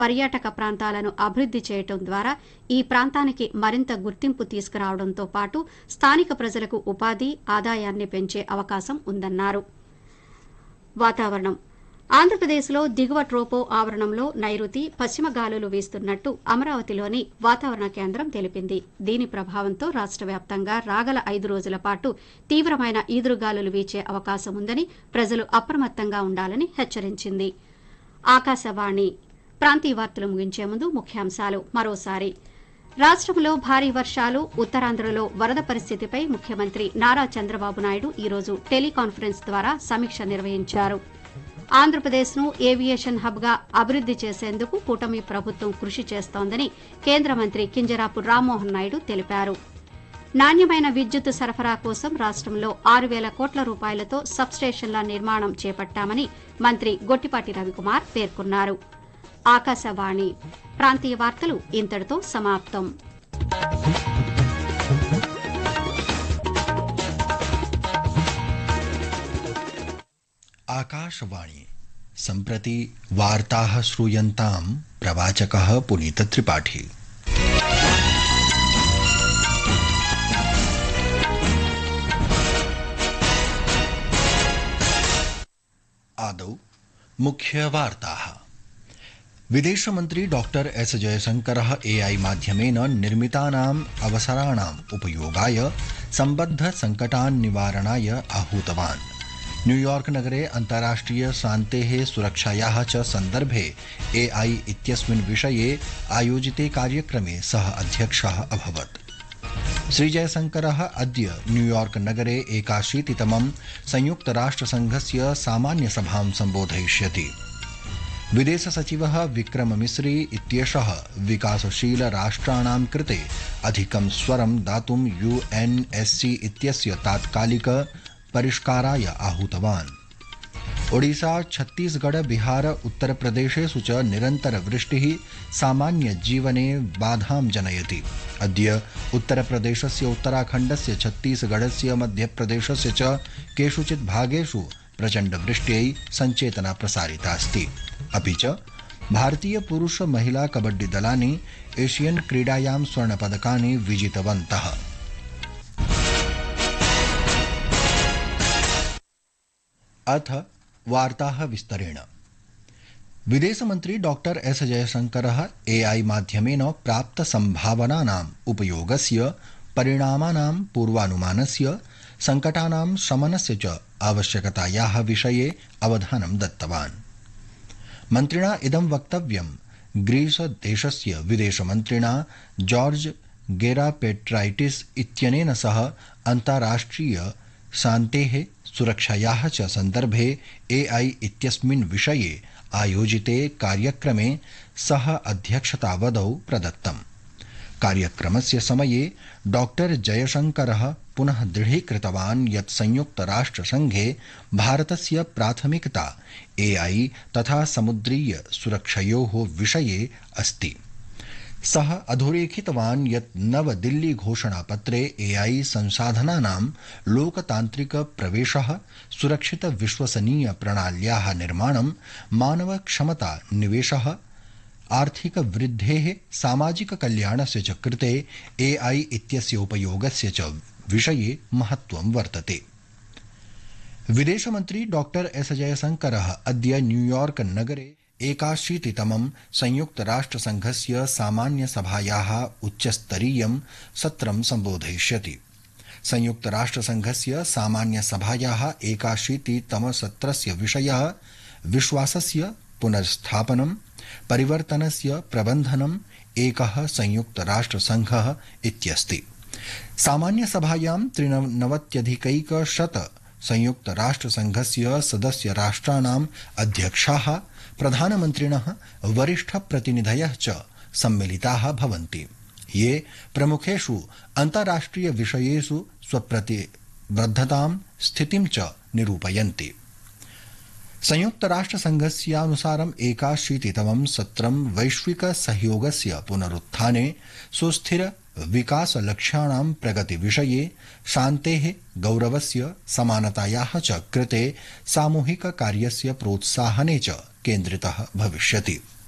పర్యాటక ప్రాంతాలను అభివృద్ధి చేయడం ద్వారా ఈ ప్రాంతానికి మరింత గుర్తింపు తీసుకురావడంతో పాటు స్థానిక ప్రజలకు ఉపాధి, ఆదాయాన్ని పెంచే అవకాశం ఉందన్నారు. వాతావరణం. ఆంధ్రప్రదేశ్లో దిగువ ట్రోపో ఆవరణంలో నైరుతి, పశ్చిమ గాలులు వీస్తున్నట్టు అమరావతిలోని వాతావరణ కేంద్రం తెలిపింది. దీని ప్రభావంతో రాష్ట్ర వ్యాప్తంగా రాగల 5 రోజుల పాటు తీవ్రమైన ఈదురుగాలులు వీచే అవకాశం ఉందని ప్రజలు అప్రమత్తంగా ఉండాలని హెచ్చరించింది. ఆకాశవాణి ప్రాంతీయ వార్తలు ముగించే ముందు ముఖ్యాంశాలు మరోసారి. రాష్ట్రంలో భారీ వర్షాలు, ఉత్తరాంధ్రలో వరద పరిస్థితిపై ముఖ్యమంత్రి నారా చంద్రబాబు నాయుడు ఈరోజు టెలికాన్ఫరెన్స్ ద్వారా సమీక్ష నిర్వహించారు. ఆంధ్రప్రదేశ్ను ఏవియేషన్ హబ్గా అభివృద్ధి చేసేందుకు కూటమి ప్రభుత్వం కృషి చేస్తోందని కేంద్ర మంత్రి కింజరాపు రామ్మోహన్ నాయుడు తెలిపారు. నాణ్యమైన విద్యుత్ సరఫరా కోసం రాష్ట్రంలో 6,000 కోట్ల రూపాయలతో సబ్స్టేషన్ల నిర్మాణం చేపట్టామని మంత్రి గొట్టిపాటి రవికుమార్ పేర్కొన్నారు. ఆకాశవాణి ప్రాంతీయ వార్తలు ఇంతటితో సమాప్తం. आकाशवाणी सम्प्रति वार्ताः श्रूयन्ताम् प्रवाचकः पुनीत त्रिपाठी। आदौ मुख्य वार्ताः। विदेश मंत्री डॉक्टर एस जयशंकरः एआई माध्यमेन निर्मितानाम् अवसराणाम् उपयोगाय सम्बद्ध संकटान् निवारणाय आहूतवान्। न्यूयॉर्क नगरे अन्ताराष्ट्रिय शान्तेः सुरक्षायाः च सन्दर्भे एआई इत्यस्मिन् विषये आयोजिते कार्यक्रमे सः अध्यक्षः अभवत्। श्रीजयशंकरः अद्य न्यूयॉर्क नगरे 81तमं संयुक्तराष्ट्रसङ्घस्य सामान्यसभां सम्बोधयिष्यति। विदेश सचिवः विक्रम मिस्री इत्येषः विकासशील राष्ट्राणां कृते अधिकं स्वरं दातुं यूएनएससी इत्यस्य तात्कालिक परिष्काराय आहूतवान्। ओडिशा, छत्तीसगढ़, बिहार, उत्तर प्रदेशेषु च निरन्तर वृष्टिः सामान्य जीवने बाधां जनयति। अद्य उत्तर प्रदेशस्य, उत्तराखण्डस्य, छत्तीसगढ़स्य, मध्यप्रदेशस्य च केषुचित् भागेषु प्रचण्ड वृष्ट्यै सञ्चेतना प्रसारिता अस्ति। अपि च भारतीय पुरुष महिला कबड्डी दलानि एशियन क्रीडायां स्वर्णपदकानि विजितवन्तः। अथ वार्ताः विस्तरेण। विदेश मंत्री डॉक्टर एस जयशंकरः एआई माध्यमेन प्राप्त संभावनानाम् उपयोगस्य, परिणामानां पूर्वानुमानस्य, संकटानां शमनस्य च आवश्यकतायाः विषये अवधानं दत्तवान्। मन्त्रिणा इदं वक्तव्यं ग्रीस देशस्य विदेशमन्त्रिणा जॉर्ज गेरापेट्राइटिस इत्यनेन सह अन्ताराष्ट्रिय शान्तेः, सुरक्षायाः च सन्दर्भे एआई इत्यस्मिन् विषये आयोजिते कार्यक्रमे सः अध्यक्षतावधौ प्रदत्तम्। कार्यक्रमस्य समये डॉक्टर जयशंकरः पुनः दृढीकृतवान् यत् संयुक्तराष्ट्रसङ्घे भारतस्य प्राथमिकता एआई तथा समुद्रीय सुरक्षयोः विषये अस्ति। सः अधोरेखितवान् यत् नवदिल्ली घोषणापत्रे एआई संसाधनानां लोकतान्त्रिक प्रवेशः, सुरक्षित विश्वसनीय प्रणाल्याः निर्माणं, मानव क्षमता निवेशः, आर्थिक वृद्धेः, सामाजिक कल्याणस्य च कृते एआई इत्यस्य उपयोगस्य च विषये महत्त्वं वर्तते। विदेशमन्त्री डॉक्टर एस जयशंकरः अद्य न्यूयॉर्क नगरे 81तमं संयुक्तराष्ट्रसङ्घस्य सामान्यसभायाः उच्चस्तरीयं सत्रं सम्बोधयिष्यति। संयुक्तराष्ट्रसङ्घस्य सामान्यसभायाः 81तमसत्रस्य विषयः विश्वासस्य पुनर्स्थापनं, परिवर्तनस्य प्रबन्धनम्, एकः संयुक्तराष्ट्रसङ्घः इत्यस्ति। सामान्यसभायां 93,100 संयुक्तराष्ट्रसङ्घस्य सदस्यराष्ट्राणाम् अध्यक्षाः, प्रधानमन्त्रिणः, वरिष्ठप्रतिनिधयः च सम्मिलिताः भवन्ति, ये प्रमुखेषु अन्ताराष्ट्रिय विषयेषु स्वप्रतिबद्धतां स्थितिं च निरूपयन्ति। संयुक्तराष्ट्रसङ्घस्यानुसारम् 81तमं सत्रं वैश्विक सहयोगस्य पुनरुत्थाने, सुस्थिर विकासलक्ष्याणां प्रगतिविषये, शान्तेः, गौरवस्य, समानतायाः च कृते सामूहिककार्यस्य प्रोत्साहने च केन्द्रितः भविष्यति।